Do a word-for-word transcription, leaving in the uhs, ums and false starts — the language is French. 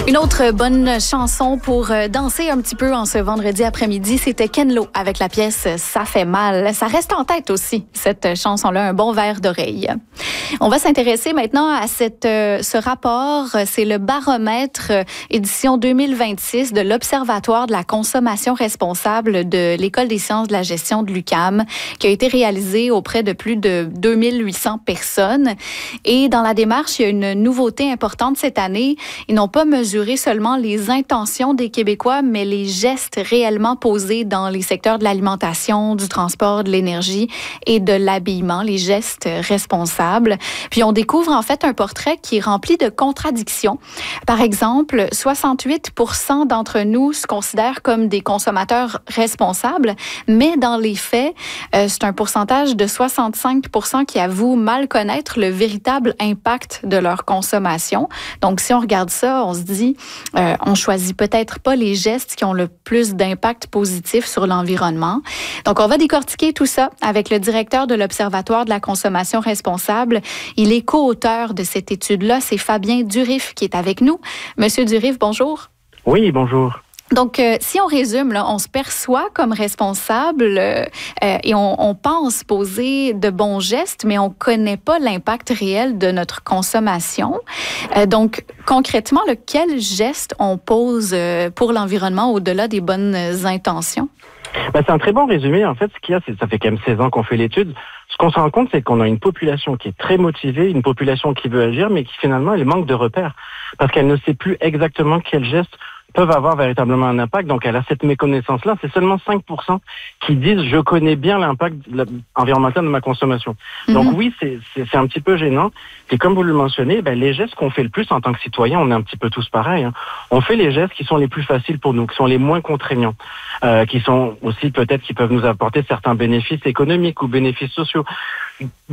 Une autre bonne chanson pour danser un petit peu en ce vendredi après-midi, c'était Ken Lo avec la pièce « Ça fait mal ». Ça reste en tête aussi, cette chanson-là, un bon verre d'oreille. On va s'intéresser maintenant à cette, ce rapport. C'est le baromètre édition deux mille vingt-six de l'Observatoire de la consommation responsable de l'École des sciences de la gestion de l'U Q A M qui a été réalisé auprès de plus de deux mille huit cents personnes. Et dans la démarche, il y a une nouveauté importante cette année. Ils n'ont pas mesuré seulement les intentions des Québécois, mais les gestes réellement posés dans les secteurs de l'alimentation, du transport, de l'énergie et de l'habillement, les gestes responsables. Puis on découvre en fait un portrait qui est rempli de contradictions. Par exemple, soixante-huit pour cent d'entre nous se considèrent comme des consommateurs responsables, mais dans les faits, euh, c'est un pourcentage de soixante-cinq pour cent qui avouent mal connaître le véritable impact de leur consommation. Donc si on regarde ça, on se dit Euh, on choisit peut-être pas les gestes qui ont le plus d'impact positif sur l'environnement. Donc, on va décortiquer tout ça avec le directeur de l'Observatoire de la consommation responsable. Il est co-auteur de cette étude-là. C'est Fabien Durif qui est avec nous. Monsieur Durif, bonjour. Oui, bonjour. Donc, euh, si on résume, là, on se perçoit comme responsable euh, euh, et on, on pense poser de bons gestes, mais on connaît pas l'impact réel de notre consommation. Euh, donc, concrètement, là, quel geste on pose euh, pour l'environnement au-delà des bonnes intentions? Ben, c'est un très bon résumé. En fait, ce qu'il y a, c'est ça fait quand même seize ans qu'on fait l'étude. Ce qu'on se rend compte, c'est qu'on a une population qui est très motivée, une population qui veut agir, mais qui finalement, elle manque de repères parce qu'elle ne sait plus exactement quel geste peuvent avoir véritablement un impact. Donc, elle a cette méconnaissance-là. C'est seulement cinq pour cent qui disent « je connais bien l'impact environnemental de ma consommation mm-hmm. ». Donc oui, c'est, c'est, c'est un petit peu gênant. Et comme vous le mentionnez, ben, les gestes qu'on fait le plus en tant que citoyen, on est un petit peu tous pareils. Hein. On fait les gestes qui sont les plus faciles pour nous, qui sont les moins contraignants, euh, qui sont aussi peut-être qui peuvent nous apporter certains bénéfices économiques ou bénéfices sociaux.